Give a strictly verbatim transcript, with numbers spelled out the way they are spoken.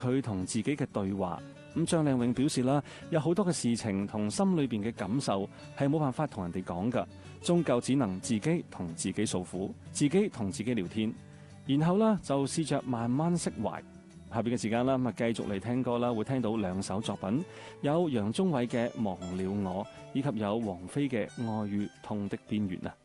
佢同自己嘅對話。咁張靚穎表示啦，有好多嘅事情同心裏邊嘅感受係冇辦法同人哋講㗎，終究只能自己同自己訴苦，自己同自己聊天，然後呢，就試着慢慢釋懷。下邊嘅時間啦，咁啊繼續嚟聽歌啦，會聽到兩首作品，有楊宗緯嘅《忘了我》，以及有王菲嘅《愛與痛的邊緣》啊。